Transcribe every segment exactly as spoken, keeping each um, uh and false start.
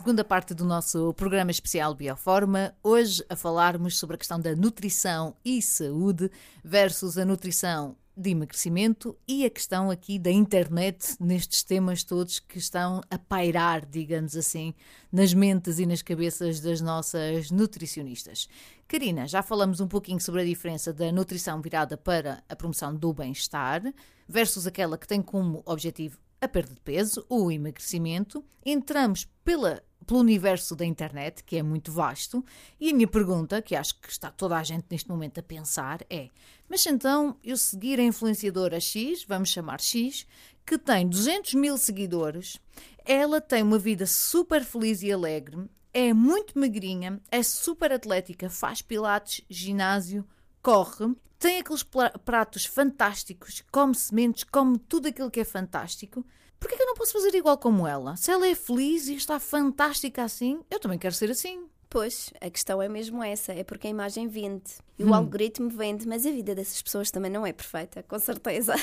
segunda parte do nosso programa especial Bioforma, hoje a falarmos sobre a questão da nutrição e saúde versus a nutrição de emagrecimento e a questão aqui da internet nestes temas todos que estão a pairar, digamos assim, nas mentes e nas cabeças das nossas nutricionistas. Karina, já falamos um pouquinho sobre a diferença da nutrição virada para a promoção do bem-estar versus aquela que tem como objetivo a perda de peso ou o emagrecimento. Entramos pela, pelo universo da internet, que é muito vasto, e a minha pergunta, que acho que está toda a gente neste momento a pensar, é: mas então eu seguir a influenciadora X, vamos chamar X, que tem duzentos mil seguidores, ela tem uma vida super feliz e alegre, é muito magrinha, é super atlética, faz pilates, ginásio, corre, tem aqueles pratos fantásticos, come sementes, come tudo aquilo que é fantástico. Porquê que eu não posso fazer igual como ela? Se ela é feliz e está fantástica assim, eu também quero ser assim. Pois, a questão é mesmo essa, é porque a imagem vende e o Hum. algoritmo vende, mas a vida dessas pessoas também não é perfeita, com certeza.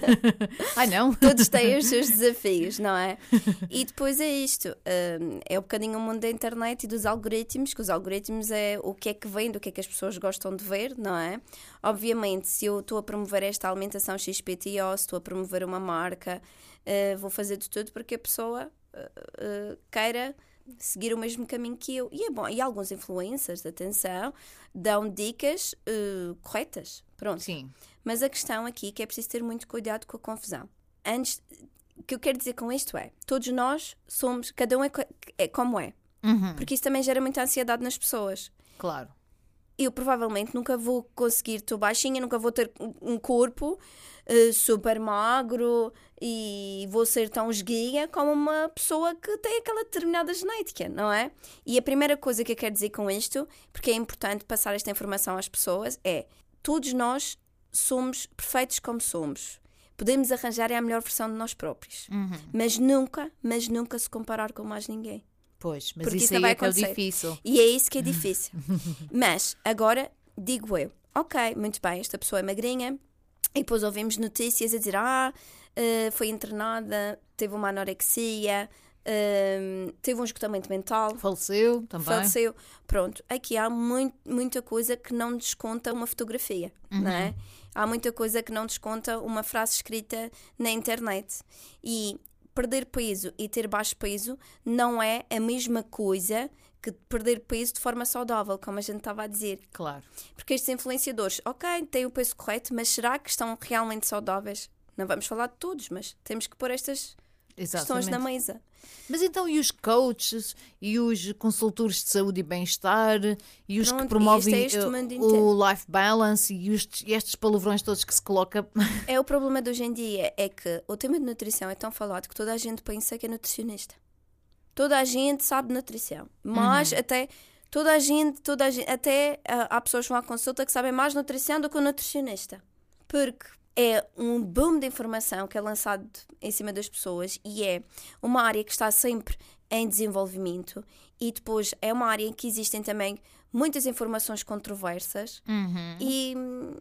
Ai não? Todos têm os seus desafios, não é? E depois é isto, hum, é um bocadinho o mundo da internet e dos algoritmos, que os algoritmos é o que é que vende, o que é que as pessoas gostam de ver, não é? Obviamente, se eu estou a promover esta alimentação X P T O, se estou a promover uma marca, uh, vou fazer de tudo porque a pessoa uh, uh, queira seguir o mesmo caminho que eu. E é bom, e alguns influencers, atenção, dão dicas uh, corretas. Pronto. Sim. Mas a questão aqui é que é preciso ter muito cuidado com a confusão. Antes, o que eu quero dizer com isto é, todos nós somos, cada um é, é como é. Uhum. Porque isso também gera muita ansiedade nas pessoas. Claro. Eu provavelmente nunca vou conseguir, estou baixinha, nunca vou ter um corpo uh, super magro e vou ser tão esguia como uma pessoa que tem aquela determinada genética, não é? E a primeira coisa que eu quero dizer com isto, porque é importante passar esta informação às pessoas, é: todos nós somos perfeitos como somos. Podemos arranjar a melhor versão de nós próprios. Uhum. Mas nunca, mas nunca se comparar com mais ninguém. Pois, mas Porque isso isso aí não vai é que é o acontecer. difícil. E é isso que é difícil. Mas, agora, digo eu, ok, muito bem, esta pessoa é magrinha, e depois ouvimos notícias a dizer, ah, uh, foi internada, teve uma anorexia, uh, teve um esgotamento mental. Faleceu também. Faleceu. Pronto, aqui há muito, muita coisa que não desconta uma fotografia, Uhum. não é? Há muita coisa que não desconta uma frase escrita na internet. E perder peso e ter baixo peso não é a mesma coisa que perder peso de forma saudável, como a gente estava a dizer. Claro. Porque estes influenciadores, ok, têm o peso correto, mas será que estão realmente saudáveis? Não vamos falar de todos, mas temos que pôr estas questões na mesa. Mas então e os coaches e os consultores de saúde e bem-estar e os Pronto, que promovem este é este uh, mundo inteiro. o life balance e, os, e estes palavrões todos que se coloca? É o problema de hoje em dia, é que o tema de nutrição é tão falado que toda a gente pensa que é nutricionista. Toda a gente sabe de nutrição, mas Uhum. até toda a gente, toda a gente, até uh, há pessoas que vão à consulta que sabem mais nutrição do que o nutricionista. Porque é um boom de informação que é lançado em cima das pessoas e é uma área que está sempre em desenvolvimento, e depois é uma área em que existem também muitas informações controversas. Uhum. e,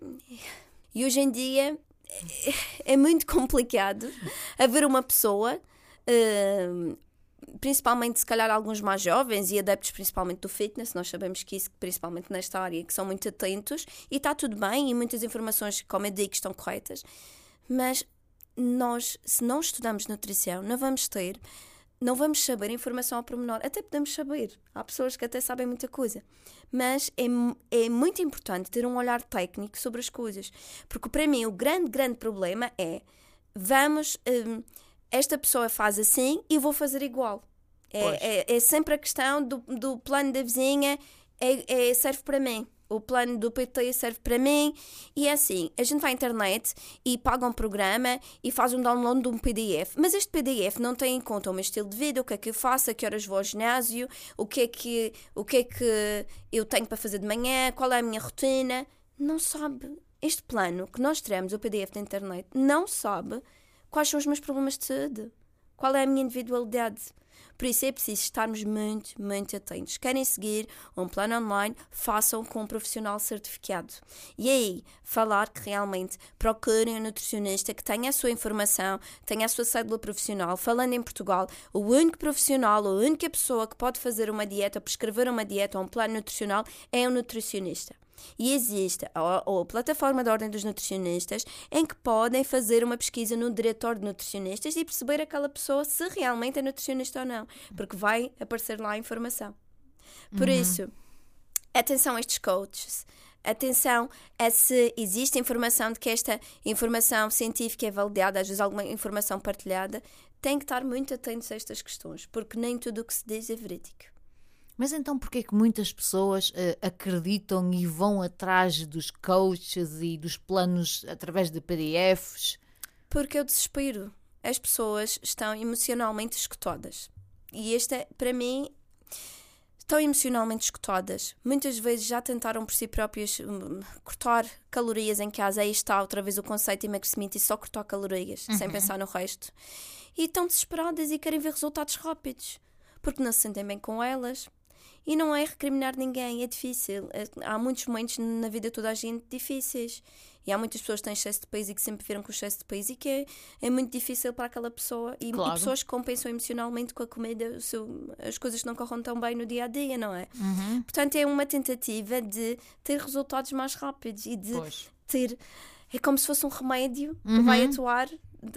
e hoje em dia é, é muito complicado haver uma pessoa, uh, principalmente se calhar alguns mais jovens e adeptos principalmente do fitness, nós sabemos que isso, principalmente nesta área, que são muito atentos, e está tudo bem, e muitas informações, como eu digo, estão corretas, mas nós, se não estudamos nutrição, não vamos ter, não vamos saber informação ao pormenor. Até podemos saber, há pessoas que até sabem muita coisa, mas é, é muito importante ter um olhar técnico sobre as coisas, porque para mim o grande, grande problema é, vamos... Um, esta pessoa faz assim e vou fazer igual. É, é, é sempre a questão do, do plano da vizinha, é, é, serve para mim. O plano do P T serve para mim. E é assim, a gente vai à internet e paga um programa e faz um download de um P D F. Mas este P D F não tem em conta o meu estilo de vida, o que é que eu faço, a que horas vou ao ginásio, o que é que, o que, é que eu tenho para fazer de manhã, qual é a minha rotina. Não sabe. Este plano que nós tiramos, o P D F da internet, não sabe quais são os meus problemas de saúde, qual é a minha individualidade. Por isso é preciso estarmos muito, muito atentos. Querem seguir um plano online, façam com um profissional certificado. E aí, falar que realmente procurem um nutricionista que tenha a sua informação, tenha a sua cédula profissional. Falando em Portugal, o único profissional, a única pessoa que pode fazer uma dieta, prescrever uma dieta ou um plano nutricional é um nutricionista. E existe a, a plataforma da Ordem dos Nutricionistas em que podem fazer uma pesquisa no diretor de nutricionistas e perceber aquela pessoa se realmente é nutricionista ou não, porque vai aparecer lá a informação. Por uhum. isso, atenção a estes coaches, atenção a se existe informação de que esta informação científica é validada, às vezes alguma informação partilhada, tem que estar muito atentos a estas questões, porque nem tudo o que se diz é verídico. Mas então porquê é que muitas pessoas uh, acreditam e vão atrás dos coaches e dos planos através de P D Fs? Porque é o desespero. As pessoas estão emocionalmente esgotadas. E esta, para mim, estão emocionalmente esgotadas. Muitas vezes já tentaram por si próprias um, cortar calorias em casa. Aí está outra vez o conceito de emagrecimento e só cortar calorias, uhum. sem pensar no resto. E estão desesperadas e querem ver resultados rápidos. Porque não se sentem bem com elas. E não é recriminar ninguém, é difícil. Há muitos momentos na vida de toda a gente difíceis. E há muitas pessoas que têm excesso de peso e que sempre viram com excesso de peso e que é, é muito difícil para aquela pessoa. E, claro. e pessoas que compensam emocionalmente com a comida o seu, as coisas que não corram tão bem no dia a dia, não é? Uhum. Portanto, é uma tentativa de ter resultados mais rápidos e de pois. ter. É como se fosse um remédio uhum. que vai atuar.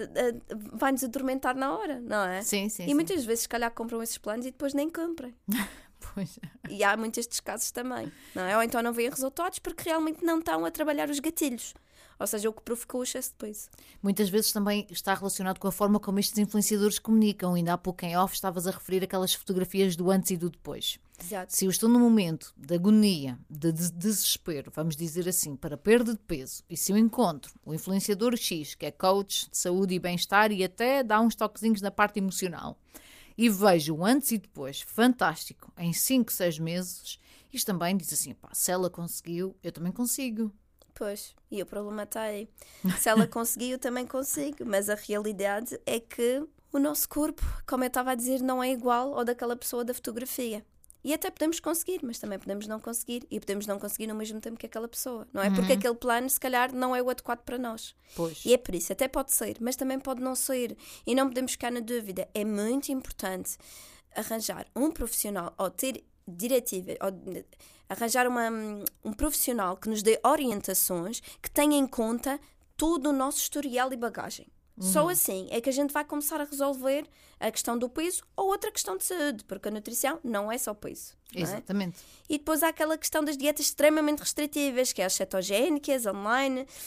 Vai-nos adormentar na hora, não é? Sim, sim. E sim. muitas vezes, se calhar, compram esses planos e depois nem compram. Pois. E há muitos destes casos também, não é? Ou então não veem resultados porque realmente não estão a trabalhar os gatilhos. Ou seja, o que provocou o excesso de peso. Muitas vezes também está relacionado com a forma como estes influenciadores comunicam. Ainda há pouco em off estavas a referir aquelas fotografias do antes e do depois. Exato. Se eu estou num momento de agonia, de desespero, vamos dizer assim, para perda de peso, e se eu encontro o influenciador X, que é coach de saúde e bem-estar e até dá uns toquezinhos na parte emocional, e vejo o antes e depois, fantástico, em cinco, seis meses, isto também diz assim, pá, se ela conseguiu, eu também consigo. Pois, e o problema está aí. Se ela conseguiu, eu também consigo, mas a realidade é que o nosso corpo, como eu estava a dizer, não é igual ao daquela pessoa da fotografia. E até podemos conseguir, mas também podemos não conseguir. E podemos não conseguir no mesmo tempo que aquela pessoa, não é? Uhum. Porque aquele plano, se calhar, não é o adequado para nós. Pois. E é por isso, até pode ser, mas também pode não ser. E não podemos ficar na dúvida. É muito importante arranjar um profissional, ou ter diretiva, ou arranjar uma, um profissional que nos dê orientações, que tenha em conta todo o nosso historial e bagagem. Uhum. Só assim é que a gente vai começar a resolver a questão do peso ou outra questão de saúde, porque a nutrição não é só peso. Exatamente. É? E depois há aquela questão das dietas extremamente restritivas, que é as cetogénicas, online,